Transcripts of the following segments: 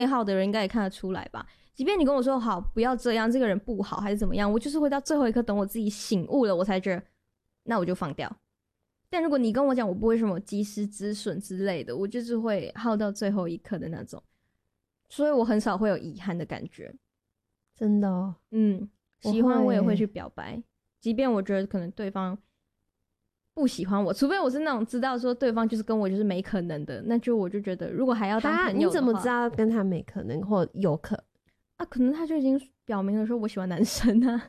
好的人应该也看得出来吧。即便你跟我说好不要这样，这个人不好还是怎么样，我就是会到最后一刻等我自己醒悟了，我才觉得那我就放掉。但如果你跟我讲我不会什么及时止损之类的，我就是会耗到最后一刻的那种，所以我很少会有遗憾的感觉。 真的哦。 喜欢我也会去表白，即便我觉得可能对方不喜欢我，除非我是那种知道说对方就是跟我就是没可能的，那就我就觉得如果还要当朋友的话， 你怎么知道跟他没可能或有可啊？可能他就已经表明了说我喜欢男生啊。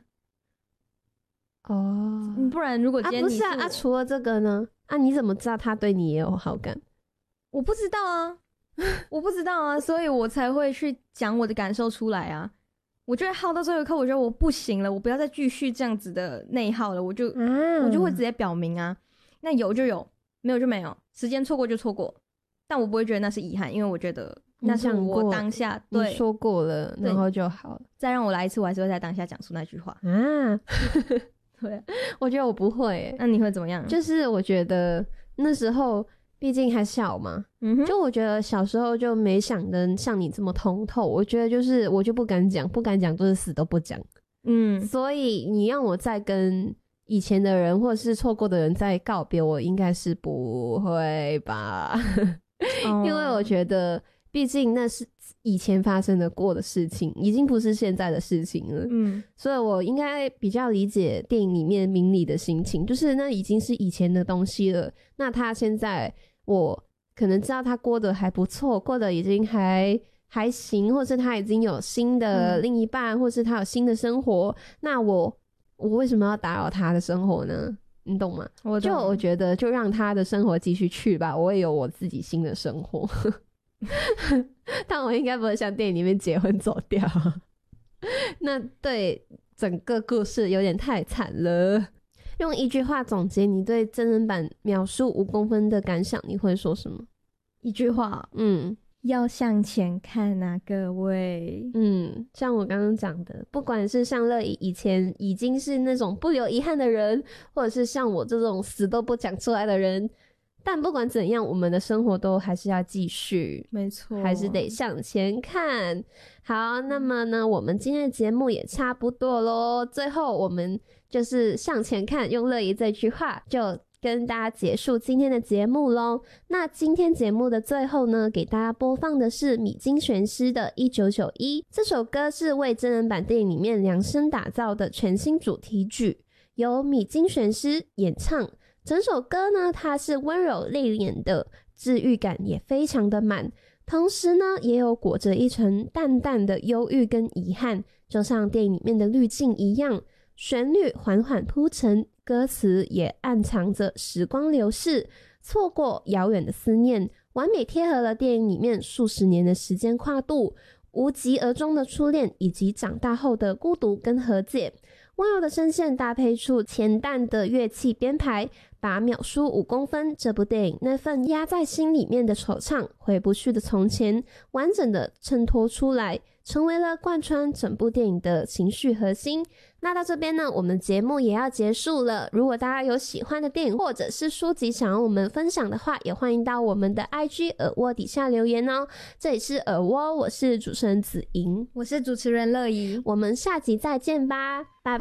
哦， 不然如果今天不是啊，除了这个呢？你怎么知道他对你也有好感？ 我不知道啊，我不知道啊，所以我才会去讲我的感受出来啊。我就会耗到最后一刻，我觉得我不行了，我不要再继续这样子的内耗了，我就会直接表明啊。那有就有，没有就没有，时间错过就错过，但我不会觉得那是遗憾，因为我觉得那是我当下你说过了，然后就好了。 再让我来一次，我还是会在当下讲出那句话对， 我觉得我不会那你会怎么样？ 就是我觉得那时候毕竟还小嘛，就我觉得小时候就没想的像你这么通透，我觉得就是我就不敢讲就是死都不讲。所以你让我再跟以前的人或者是错过的人再告别，我应该是不会吧因为我觉得毕竟那是以前发生的过的事情，已经不是现在的事情了。所以我应该比较理解电影里面明理的心情，就是那已经是以前的东西了。那他现在我可能知道他过得还不错，过得已经还行，或是他已经有新的另一半，或是他有新的生活。那我为什么要打扰他的生活呢？你懂吗？我觉得就让他的生活继续去吧，我也有我自己新的生活但我应该不会像电影里面结婚走掉那对整个故事有点太惨了。用一句话总结你对真人版秒速5公分的感想，你会说什么？ 一句话要向前看啊各位。 像我刚刚讲的，不管是像乐怡以前已经是那种不留遗憾的人，或者是像我这种死都不讲出来的人，但不管怎样，我们的生活都还是要继续， 没错， 还是得向前看。好，那么呢，我们今天的节目也差不多咯，最后我们就是向前看，用乐怡这句话就跟大家结束今天的节目咯。那今天节目的最后呢，给大家播放的是米津玄师的1991，这首歌是为真人版电影里面量身打造的全新主题曲，由米津玄师演唱。整首歌呢，它是温柔内敛的，治愈感也非常的满，同时呢也有裹着一层淡淡的忧郁跟遗憾，就像电影里面的滤镜一样。旋律缓缓铺陈，歌词也暗藏着时光流逝，错过遥远的思念，完美贴合了电影里面数十年的时间跨度，无疾而终的初恋，以及长大后的孤独跟和解。温柔的声线搭配出浅淡的乐器编排，把秒速5公分这部电影那份压在心里面的惆怅，回不去的从前，完整的衬托出来，成为了贯穿整部电影的情绪核心。那到这边呢，我们节目也要结束了。如果大家有喜欢的电影或者是书籍想要我们分享的话，也欢迎到我们的 IG 耳蜗底下留言哦。这里是耳蜗，我是主持人子莹， 我是主持人乐怡， 我们下集再见吧，拜拜。